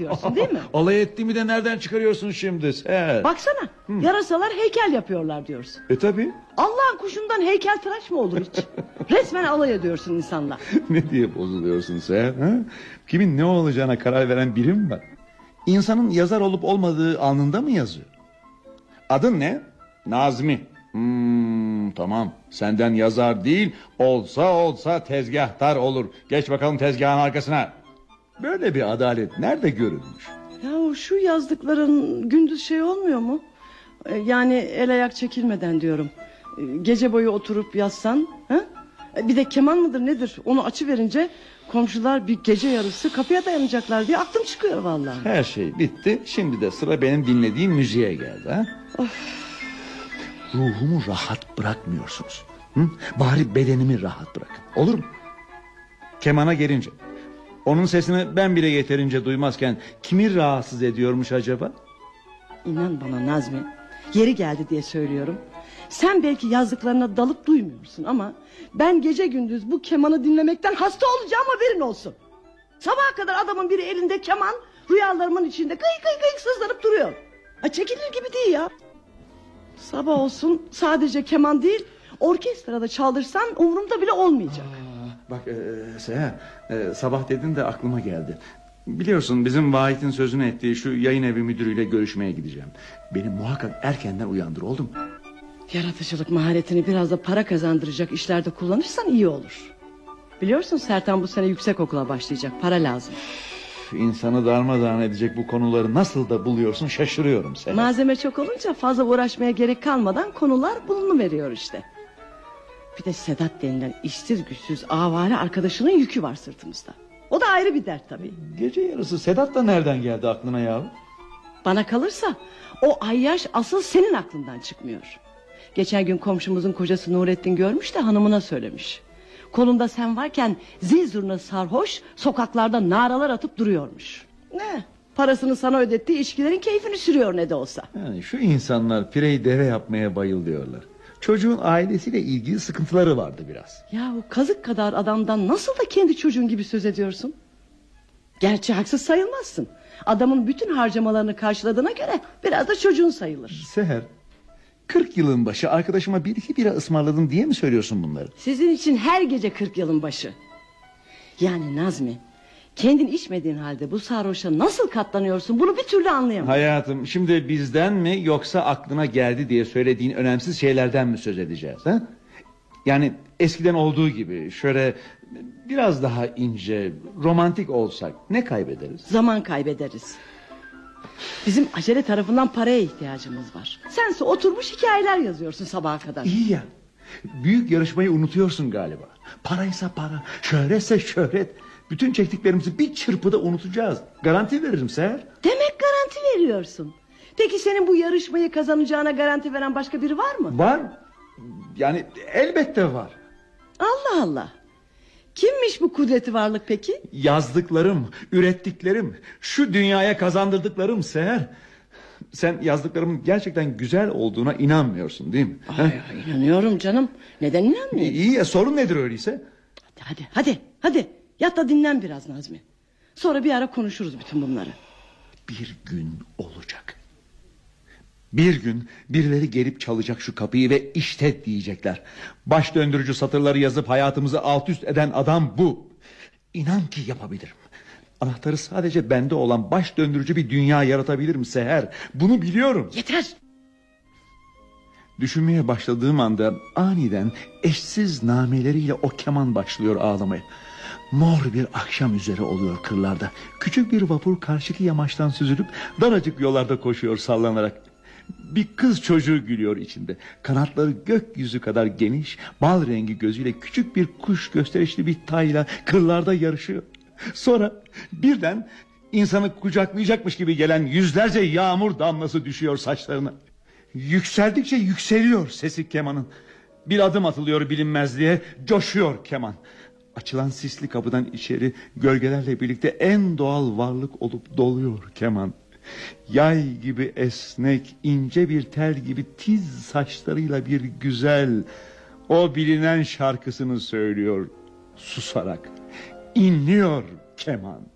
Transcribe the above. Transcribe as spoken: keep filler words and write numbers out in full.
ediyorsun değil mi? Alay ettiğimi de nereden çıkarıyorsun şimdi? He. Baksana, Hı. yarasalar heykel yapıyorlar diyorsun. E tabi. Allah'ın kuşundan heykeltıraş mı olur hiç? Resmen alay ediyorsun insanla. Ne diye bozuluyorsun sen? Ha? Kimin ne olacağına karar veren biri mi var? İnsanın yazar olup olmadığı alnında mı yazıyor? Adın ne? Nazmi. Hmm, tamam, senden yazar değil, olsa olsa tezgahtar olur. Geç bakalım tezgahın arkasına. Böyle bir adalet nerede görülmüş? Ya şu yazdıkların gündüz şey olmuyor mu? Yani el ayak çekilmeden diyorum. Gece boyu oturup yazsan, ha? Bir de keman mıdır nedir, onu açıverince komşular bir gece yarısı kapıya dayanacaklar diye aklım çıkıyor vallahi. Her şey bitti, şimdi de sıra benim dinlediğim müziğe geldi. Ha? Of. Ruhumu rahat bırakmıyorsunuz. Hı? Bari bedenimi rahat bırakın, olur mu? Kemana gelince, onun sesini ben bile yeterince duymazken kimi rahatsız ediyormuş acaba? İnan bana Nazmi, yeri geldi diye söylüyorum. Sen belki yazdıklarına dalıp duymuyorsun ama ben gece gündüz bu kemanı dinlemekten hasta olacağım, haberin olsun. Sabaha kadar adamın biri elinde keman, rüyalarımın içinde kıy kıy kıy sızlanıp duruyor. Ha, çekilir gibi değil ya. Sabah olsun sadece keman değil, orkestrada çaldırsan umurumda bile olmayacak. Aa, bak e, Seher, e, sabah dedin de aklıma geldi. Biliyorsun bizim Vahit'in sözünü ettiği şu yayın evi müdürüyle görüşmeye gideceğim. Beni muhakkak erkenden uyandır, oldu mu? Yaratıcılık maharetini biraz da para kazandıracak işlerde kullanırsan iyi olur. Biliyorsun Sertan bu sene yüksek okula başlayacak, para lazım. İnsanı darmadağın edecek bu konuları nasıl da buluyorsun, şaşırıyorum Seher. Malzeme çok olunca fazla uğraşmaya gerek kalmadan konular bulunuveriyor işte. Bir de Sedat denilen işsiz güçsüz avare arkadaşının yükü var sırtımızda. O da ayrı bir dert tabii. Gece yarısı Sedat da nereden geldi aklına ya? Bana kalırsa o ayyaş asıl senin aklından çıkmıyor. Geçen gün komşumuzun kocası Nurettin görmüş de hanımına söylemiş. Kolunda sen varken zil zurna sarhoş sokaklarda naralar atıp duruyormuş. Ne? Parasını sana ödettiği içkilerin keyfini sürüyor ne de olsa. Yani şu insanlar pireyi deve yapmaya bayılıyorlar. Çocuğun ailesiyle ilgili sıkıntıları vardı biraz. Ya o kazık kadar adamdan nasıl da kendi çocuğun gibi söz ediyorsun? Gerçi haksız sayılmazsın. Adamın bütün harcamalarını karşıladığına göre biraz da çocuğun sayılır. Seher, kırk yılın başı arkadaşıma bir iki bira ısmarladım diye mi söylüyorsun bunları? Sizin için her gece kırk yılın başı. Yani Nazmi, kendin içmediğin halde bu sarhoşa nasıl katlanıyorsun, bunu bir türlü anlayamam. Hayatım, şimdi bizden mi yoksa aklına geldi diye söylediğin önemsiz şeylerden mi söz edeceğiz? Ha? Yani eskiden olduğu gibi şöyle biraz daha ince, romantik olsak ne kaybederiz? Zaman kaybederiz. Bizim acele tarafından paraya ihtiyacımız var. Sense oturmuş hikayeler yazıyorsun sabaha kadar. İyi ya, büyük yarışmayı unutuyorsun galiba. Paraysa para, şöhretse şöhret. Bütün çektiklerimizi bir çırpıda unutacağız. Garanti veririm Seher. Demek garanti veriyorsun. Peki senin bu yarışmayı kazanacağına garanti veren başka biri var mı? Var. Yani elbette var. Allah Allah. Kimmiş bu kudreti varlık peki? Yazdıklarım, ürettiklerim, şu dünyaya kazandırdıklarım Seher. Sen yazdıklarımın gerçekten güzel olduğuna inanmıyorsun değil mi? Ay, ay, inanıyorum canım. Neden inanmıyorsun? İyi ya, sorun nedir öyleyse? Hadi hadi hadi hadi. Yat da dinlen biraz Nazmi. Sonra bir ara konuşuruz bütün bunları. Bir gün olacak. Bir gün birileri gelip çalacak şu kapıyı ve işte diyecekler. Baş döndürücü satırları yazıp hayatımızı alt üst eden adam bu. İnan ki yapabilirim. Anahtarı sadece bende olan baş döndürücü bir dünya yaratabilirim Seher. Bunu biliyorum. Yeter. Düşünmeye başladığım anda aniden eşsiz nameleriyle o keman başlıyor ağlamaya. Mor bir akşam üzere oluyor kırlarda. Küçük bir vapur karşıki yamaçtan süzülüp daracık yollarda koşuyor sallanarak. Bir kız çocuğu gülüyor içinde. Kanatları gökyüzü kadar geniş, bal rengi gözüyle küçük bir kuş gösterişli bir tayla kırlarda yarışıyor. Sonra birden insanı kucaklayacakmış gibi gelen yüzlerce yağmur damlası düşüyor saçlarına. Yükseldikçe yükseliyor sesi kemanın. Bir adım atılıyor bilinmezliğe, coşuyor keman. Açılan sisli kapıdan içeri gölgelerle birlikte en doğal varlık olup doluyor keman. Yay gibi esnek, ince bir tel gibi tiz saçlarıyla bir güzel, o bilinen şarkısını söylüyor susarak. İnliyor keman.